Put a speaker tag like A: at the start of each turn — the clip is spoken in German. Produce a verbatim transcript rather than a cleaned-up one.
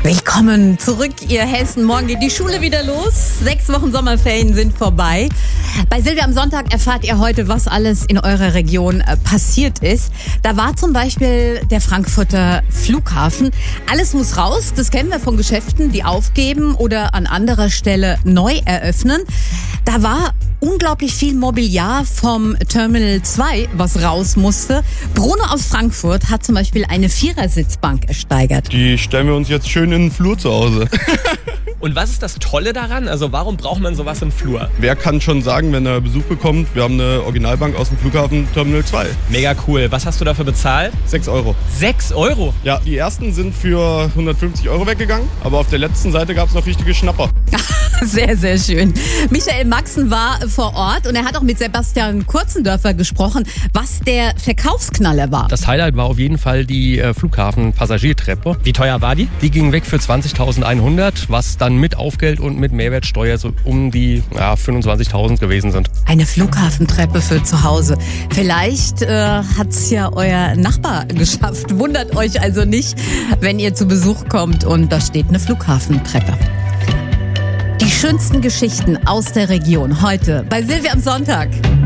A: Willkommen zurück, ihr Hessen. Morgen geht die Schule wieder los. Sechs Wochen Sommerferien sind vorbei. Bei Silvia am Sonntag erfahrt ihr heute, was alles in eurer Region äh, passiert ist. Da war zum Beispiel der Frankfurter Flughafen. Alles muss raus. Das kennen wir von Geschäften, die aufgeben oder an anderer Stelle neu eröffnen. Da war unglaublich viel Mobiliar vom Terminal zwei, was raus musste. Bruno aus Frankfurt hat zum Beispiel eine Vierersitzbank ersteigert.
B: Die stellen wir uns jetzt schön in den Flur zu Hause.
C: Und was ist das Tolle daran? Also warum braucht man sowas im Flur?
B: Wer kann schon sagen, wenn er Besuch bekommt, wir haben eine Originalbank aus dem Flughafen Terminal zwei.
C: Mega cool. Was hast du dafür bezahlt?
B: Sechs Euro.
C: Sechs Euro?
B: Ja, die ersten sind für hundertfünfzig Euro weggegangen, aber auf der letzten Seite gab es noch richtige Schnapper.
A: Sehr, sehr schön. Michael Maxen war vor Ort und er hat auch mit Sebastian Kurzendörfer gesprochen, was der Verkaufsknaller war.
D: Das Highlight war auf jeden Fall die äh, Flughafen-Passagiertreppe.
C: Wie teuer war die?
D: Die ging weg für zwanzigtausendeinhundert, was dann mit Aufgeld und mit Mehrwertsteuer so um die ja, fünfundzwanzigtausend gewesen sind.
A: Eine Flughafentreppe für zu Hause. Vielleicht äh, hat's ja euer Nachbar geschafft. Wundert euch also nicht, wenn ihr zu Besuch kommt und da steht eine Flughafentreppe. Die schönsten Geschichten aus der Region heute bei Silvia am Sonntag.